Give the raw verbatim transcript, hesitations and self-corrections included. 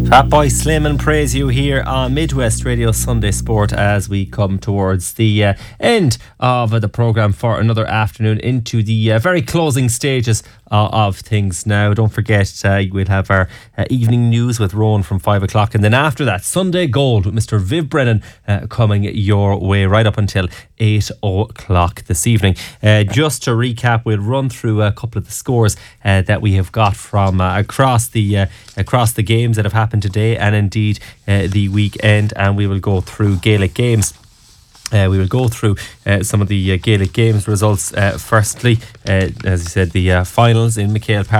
Boy Slim and Praise You here on Midwest Radio Sunday Sport as we come towards the uh, end of uh, the programme for another afternoon into the uh, very closing stages uh, of things now. Don't forget, uh, we'll have our uh, evening news with Rowan from five o'clock, and then after that, Sunday Gold with Mister Viv Brennan uh, coming your way right up until eight o'clock this evening. Uh, just to recap, we'll run through a couple of the scores uh, that we have got from uh, across the uh, across the games that have happened today and indeed uh, the weekend, and we will go through Gaelic games. Uh, we will go through uh, some of the uh, Gaelic games results. Uh, firstly, uh, as I said, the uh, finals in McHale Park.